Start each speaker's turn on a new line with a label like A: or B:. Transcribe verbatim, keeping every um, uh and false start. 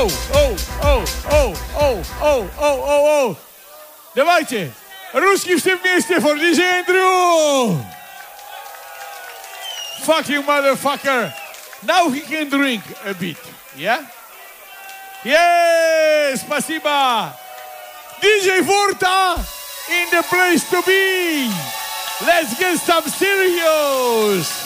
A: Оу, оу, оу, оу, оу, оу, оу, оу, оу. Давайте, русские все вместе for ди джей Andrew. Fuck you, motherfucker. Now he can drink a bit, yeah? Yes, спасибо. ди джей Vorta in the place to be. Let's get some serious.